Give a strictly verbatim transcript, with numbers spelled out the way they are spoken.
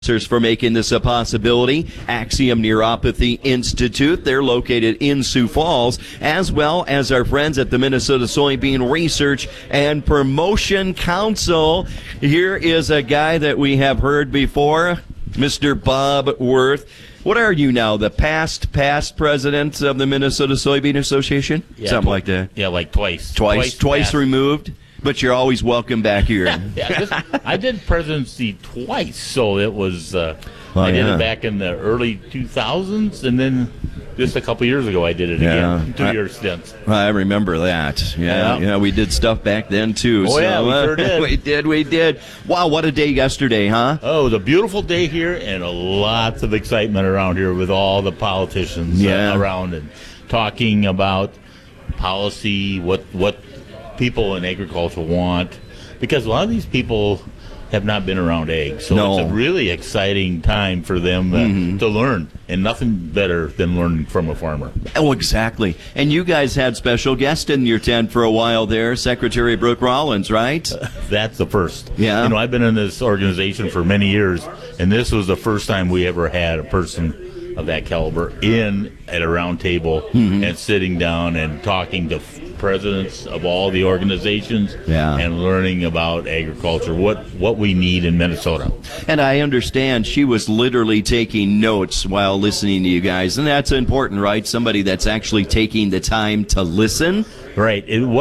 For making this a possibility. Axiom Neuropathy Institute. They're located in Sioux Falls, as well as our friends at the Minnesota Soybean Research and Promotion Council. Here is a guy that we have heard before, Mister Bob Worth. What are you now, the past, past president of the Minnesota Soybean Association? Yeah, Something tw- like that. Yeah, like twice. Twice, Twice, twice past. removed, but you're always welcome back here. Yeah, this, I did presidency twice, so it was. Uh, Oh, I did yeah. it back in the early two thousands, and then just a couple years ago, I did it Yeah. again. Two I- year stints. I remember that. Yeah, Yeah. yeah, we did stuff back then too. Oh, so, yeah, we uh, sure did. we did, we did. Wow, what a day yesterday, huh? Oh, it was a beautiful day here, and a lots of excitement around here with all the politicians Yeah. uh, around and talking about policy, what what people in agriculture want, because a lot of these people have not been around eggs, so No. it's a really exciting time for them uh, Mm-hmm. to learn, and nothing better than learning from a farmer. Oh, exactly. And you guys had special guest in your tent for a while there, Secretary Brooke Rollins, right? That's the first. Yeah. You know, I've been in this organization for many years, and this was the first time we ever had a person of that caliber in at a round table Mm-hmm. and sitting down and talking to f- presidents of all the organizations Yeah. and learning about agriculture, what, what we need in Minnesota. And I understand she was literally taking notes while listening to you guys, and that's important, right? Somebody that's actually taking the time to listen. Right. It